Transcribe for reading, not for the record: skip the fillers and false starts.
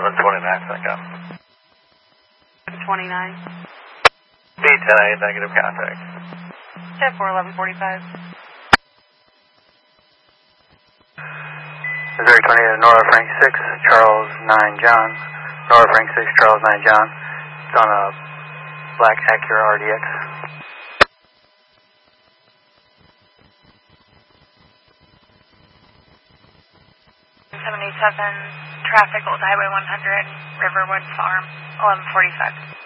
1129, back up. 29. B10A, negative contact. 10-4-11-45. Missouri Tornado, Nora Frank 6, Charles 9 John. Nora Frank 6, Charles 9 John. It's on a black Acura RDX. 787, traffic, Old Highway 100, Riverwood Farm, 1145.